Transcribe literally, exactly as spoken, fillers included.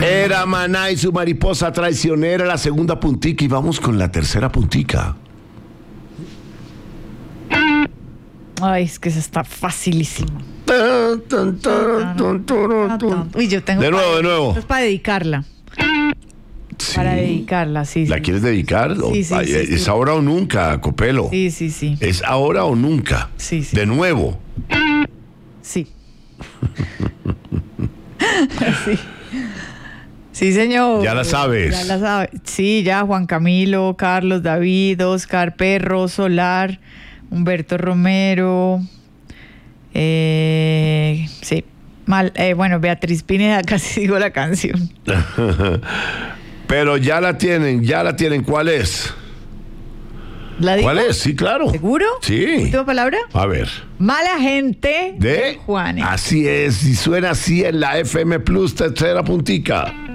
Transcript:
Era Maná y su mariposa traicionera, la segunda puntica, y vamos con la tercera puntica. Ay, es que eso está facilísimo. Uy, yo tengo De nuevo, para, de nuevo. Es para dedicarla. Sí. Para dedicarla, sí. ¿La sí. quieres dedicar? Sí, sí, Ay, sí, ¿Es sí. ahora o nunca, Copelo? Sí, sí, sí. ¿Es ahora o nunca? Sí, sí. De nuevo. Sí. sí. Sí, señor. Ya la sabes. Ya la sabe. Sí, ya Juan Camilo, Carlos, David, Oscar, Perro, Solar, Humberto Romero. Eh, sí. Mal, eh, bueno, Beatriz Pineda, casi digo la canción. Pero ya la tienen, ya la tienen. ¿Cuál es? ¿La digo? ¿Cuál es? Sí, claro. ¿Seguro? Sí. ¿Última palabra? A ver. Mala gente De Juanes. Así es, y suena así en la F M Plus, tercera puntica.